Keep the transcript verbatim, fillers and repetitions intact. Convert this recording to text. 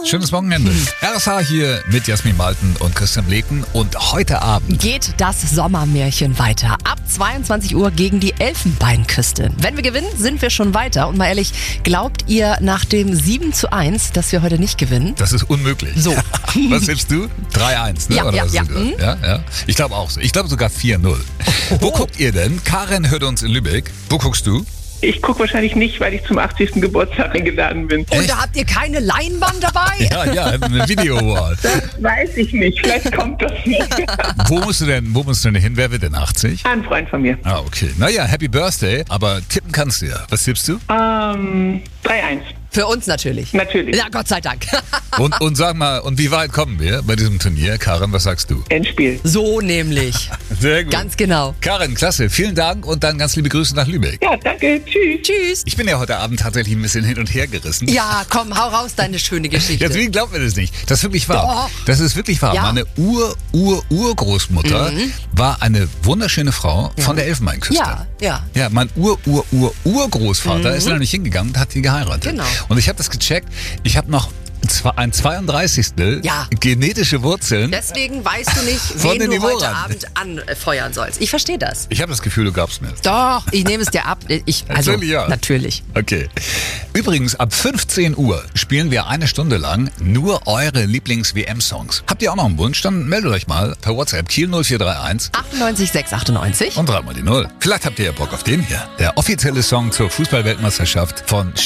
Schönes Wochenende. R S H hier mit Jasmin Malten und Christian Bleken. Und heute Abend geht das Sommermärchen weiter. Ab zweiundzwanzig Uhr gegen die Elfenbeinküste. Wenn wir gewinnen, sind wir schon weiter. Und mal ehrlich, glaubt ihr nach dem sieben zu eins, dass wir heute nicht gewinnen? Das ist unmöglich. So. Was tippst du? drei eins, ne? Ja, Oder ja, was ja. ist das? Mhm. ja, ja. Ich glaube auch so. Ich glaube sogar vier null. Wo guckt ihr denn? Karin hört uns in Lübeck. Wo guckst du? Ich gucke wahrscheinlich nicht, weil ich zum achtzigsten Geburtstag eingeladen bin. Und da habt ihr keine Leinwand dabei? Ja, ja, eine Video-Wall. Das weiß ich nicht. Vielleicht kommt das nicht. Wo musst du denn, wo musst du denn hin? Wer wird denn achtzig? Ein Freund von mir. Ah, okay. Naja, Happy Birthday. Aber tippen kannst du ja. Was tippst du? Ähm, drei eins. Für uns natürlich. Natürlich. Ja, Gott sei Dank. Und, und sag mal, und wie weit kommen wir bei diesem Turnier? Karin, was sagst du? Endspiel. So nämlich. Sehr gut. Ganz genau. Karin, klasse. Vielen Dank und dann ganz liebe Grüße nach Lübeck. Ja, danke. Tschüss. Tschüss. Ich bin ja heute Abend tatsächlich ein bisschen hin und her gerissen. Ja, komm, hau raus, deine schöne Geschichte. Deswegen glaubt mir das nicht. Das ist wirklich wahr. Doch. Das ist wirklich wahr. Ja. Meine Ur-Ur-Urgroßmutter Mhm. war eine wunderschöne Frau von der Elfenbeinküste. Ja, ja. Ja, mein Ur-Ur-Ur-Urgroßvater Mhm. ist leider nicht hingegangen und hat die geheiratet. Genau. Und ich habe das gecheckt. Ich habe noch zwa- ein zweiunddreißigstel Ja. genetische Wurzeln. Deswegen weißt du nicht, Von wen den du heute Niveaurand. Abend anfeuern sollst. Ich verstehe das. Ich habe das Gefühl, du glaubst mir. Doch, ich nehme es dir ab. Ich, also, Natürlich, ja. natürlich. Okay. Übrigens, ab fünfzehn Uhr spielen wir eine Stunde lang nur eure Lieblings-W M-Songs. Habt ihr auch noch einen Wunsch? Dann meldet euch mal per WhatsApp Kiel null vier drei eins achtundneunzig sechs achtundneunzig. und dreimal die Null. Vielleicht habt ihr ja Bock auf den hier. Der offizielle Song zur Fußball-Weltmeisterschaft von